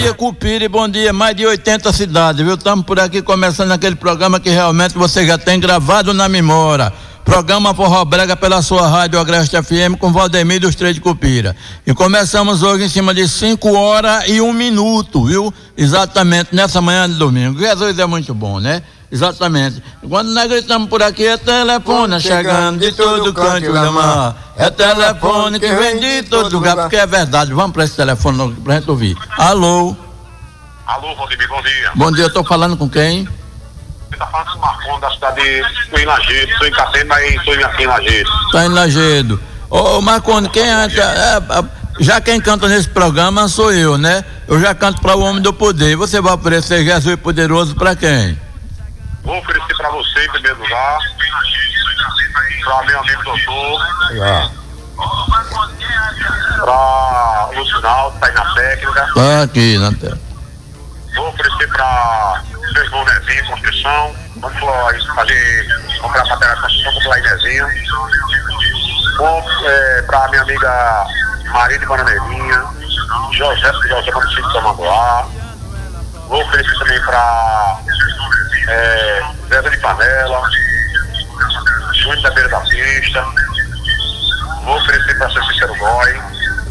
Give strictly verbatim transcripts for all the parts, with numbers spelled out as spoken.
Bom dia, Cupira, e bom dia, mais de oitenta cidades, viu? Estamos por aqui começando aquele programa que realmente você já tem gravado na memória. Programa Forró Brega pela sua rádio Agreste F M com Valdemir dos Três de Cupira. E começamos hoje em cima de cinco horas e um minuto, viu? Exatamente, nessa manhã de domingo. Jesus é muito bom, né? Exatamente. Quando nós gritamos por aqui, é telefone chegando de todo canto da mar. É telefone que vem de todo lugar, porque é verdade. Vamos para esse telefone pra gente ouvir. Alô? Alô, Valdemir, bom dia. Bom dia, eu tô falando com quem? Você tá falando com o Marcon da cidade de estou em Lajedo, estou em Catena, mas estou aqui em Lajedo. Tá em Lajedo. Ô, ô Marconi, quem é, é, já quem canta nesse programa sou eu, né? Eu já canto para o Homem do Poder. Você vai oferecer Jesus Poderoso para quem? Vou oferecer para você em primeiro lugar, para meu amigo doutor, para o Lucinaldo, tá aí na técnica. Tá aqui na técnica. Vou oferecer para seu irmão Nezinho, construção. Vamos fazer, comprar matéria de construção, comprar aí Nezinho. Vou é, para minha amiga Maria de Bananeirinha, José, José Município de Tamanduá. Vou oferecer também para é, Zé de Panela, Júnior da Beira da Pista. Vou oferecer para seu Cícero Goi,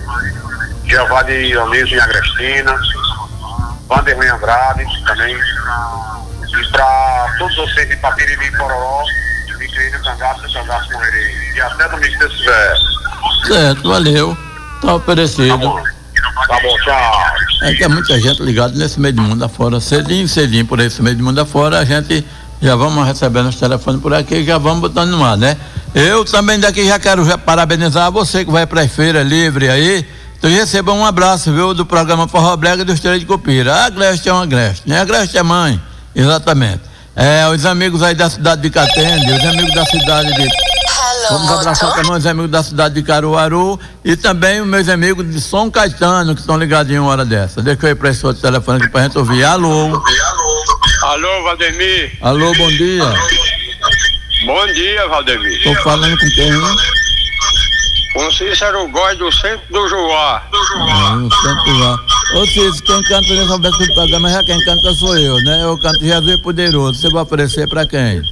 Jeová de Ionísio em Agrestina, Vanderlei Andrade também. E para todos vocês de Papiriri e Pororó, me criei no Cangaço, no Cangaço morrerei. E até domingo se tiver. Certo, valeu. Tá oferecido. Tá bom, tá bom, tchau. É que é muita gente ligada nesse meio de mundo afora, cedinho, cedinho por esse meio de mundo afora, a gente já vamos recebendo os telefones por aqui e já vamos botando no ar, né? Eu também daqui já quero já parabenizar você que vai para as feiras livre aí. Então receba um abraço, viu, do programa Forró Brega dos Três de Cupira. A Agreste é uma Agreste, né? A Agreste é mãe, exatamente. É, os amigos aí da cidade de Catende, os amigos da cidade de... Vamos abraçar também os amigos da cidade de Caruaru e também os meus amigos de São Caetano que estão ligados em uma hora dessa. Deixa eu ir para esse outro telefone aqui pra gente ouvir. Alô? Alô, Valdemir. Alô, bom dia. Bom dia, Valdemir. Tô falando com quem, hein? Com Cícero Goi do centro do Juá. Ah, no centro do Juá. Ô Cícero, quem canta nessa vez do programa, já quem canta sou eu, né? Eu canto Jesus Poderoso. Você vai oferecer pra quem?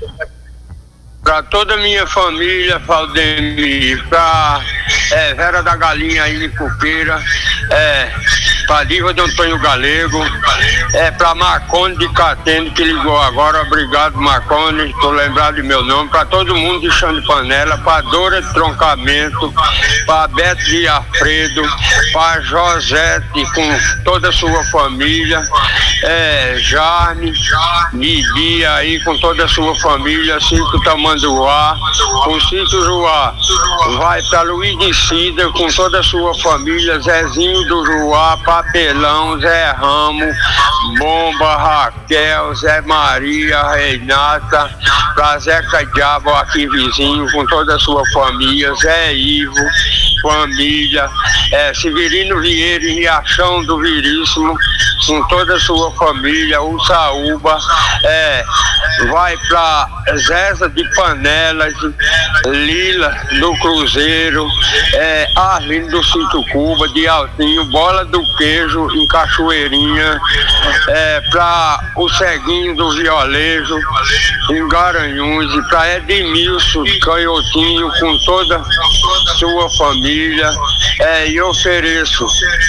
Pra toda a minha família, Valdemir, pra é, Vera da Galinha aí de Cupira, é, pra Diva de Antônio Galego, é, pra Marconi de Catende que ligou agora, obrigado Marconi, tô lembrado de meu nome, pra todo mundo de chão de panela, pra Dora de Troncamento, pra Beto de Alfredo, pra Josete com toda a sua família, é, Jarne, Bibi aí com toda a sua família, Cinco Tamanduá, com Cinco Juá, vai pra Luiz de Cida com toda a sua família, Zezinho do Juá, Papelão, Zé Ramo, Bomba, Raquel, Zé Maria, Renata, pra Zeca Diabo aqui vizinho com toda a sua família, Zé Ivo, família, é, Severino Vieira em Riachão do Viríssimo, com toda a sua família, o Saúba, é, vai pra Zéza de Panelas, Lila do Cruzeiro, é, Arlindo do Cinto Cuba, de Altinho, Bola do Queijo em Cachoeirinha, é, pra o Ceguinho do Violejo em Garanhuns, e pra Edmilson Canhotinho com toda a sua família, é, e ofereço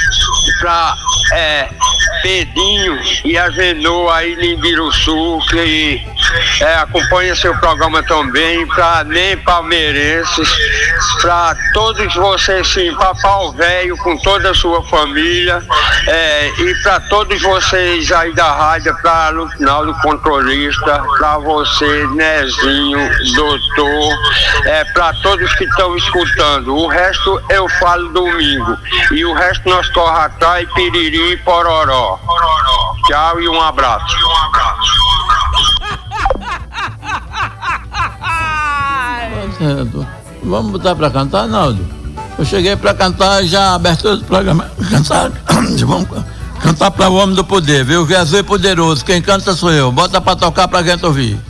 pra é, Pedinho e Agenor aí em Biruçu, que é, acompanha seu programa também, para nem palmeirenses, para todos vocês, sim, para Pau Velho com toda a sua família, é, e para todos vocês aí da rádio, para Lucinaldo controlista, para você, Nezinho, doutor, é, para todos que estão escutando. O resto eu falo domingo e o resto nós corre atrás, Piriri e Pororó. Tchau e um abraço. Certo. Vamos botar pra cantar, Naldo? Eu cheguei pra cantar já a abertura do programa. Cantar, vamos cantar pra o Homem do Poder, viu? Jesus é poderoso, quem canta sou eu. Bota pra tocar pra gente ouvir.